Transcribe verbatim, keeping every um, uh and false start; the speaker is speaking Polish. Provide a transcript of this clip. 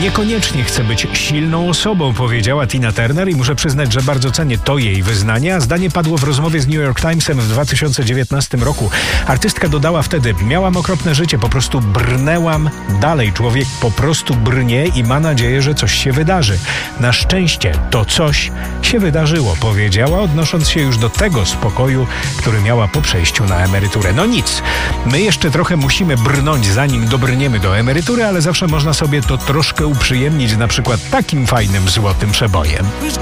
niekoniecznie chce być silną osobą, powiedziała Tina Turner i muszę przyznać, że bardzo cenię to jej wyznanie, a zdanie padło w rozmowie z New York Timesem w dwa tysiące dziewiętnastym roku. Artystka dodała wtedy: miałam okropne życie, po prostu brnęłam dalej. Człowiek po prostu brnie i ma nadzieję, że coś się wydarzy. Na szczęście to coś się wydarzyło, powiedziała, odnosząc się już do tego spokoju, który miała po przejściu na emeryturę. No nic, my jeszcze trochę musimy brnąć, zanim dobrniemy do emerytury, ale zawsze można sobie to troszkę uprzyjemnić, na przykład takim fajnym złotym przebojem.